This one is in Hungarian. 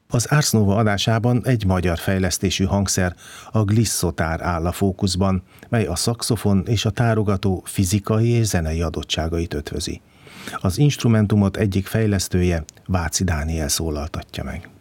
Az Ars Nova adásában egy magyar fejlesztésű hangszer, a Glissotár áll a fókuszban, mely a szaxofon és a tárogató fizikai és zenei adottságait ötvözi. Az instrumentumot egyik fejlesztője, Váci Dániel szólaltatja meg.